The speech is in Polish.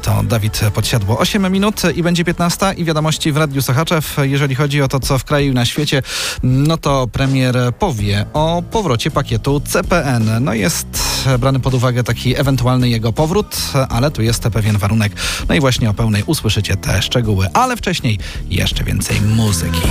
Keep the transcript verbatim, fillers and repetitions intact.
to Dawid Podsiadło. osiem minut i będzie piętnasta i wiadomości w Radiu Sochaczew. Jeżeli chodzi o to, co w kraju i na świecie, no to premier powie o powrocie pakietu C P N. No jest brany pod uwagę taki ewentualny jego powrót, ale tu jest pewien warunek. No i właśnie o pełnej usłyszycie te szczegóły, ale wcześniej jeszcze więcej muzyki.